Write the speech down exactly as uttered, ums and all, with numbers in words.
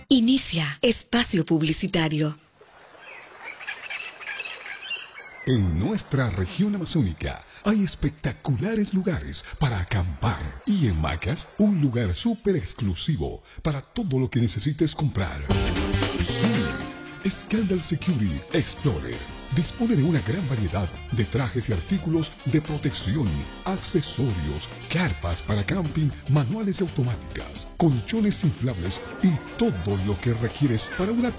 Inicia espacio publicitario. En nuestra región amazónica hay espectaculares lugares para acampar y en Macas un lugar súper exclusivo para todo lo que necesites comprar. Sí, Scandal Security Explorer dispone de una gran variedad de trajes y artículos de protección, accesorios, carpas para camping, manuales y automáticas, colchones inflables y todo lo que requieres para una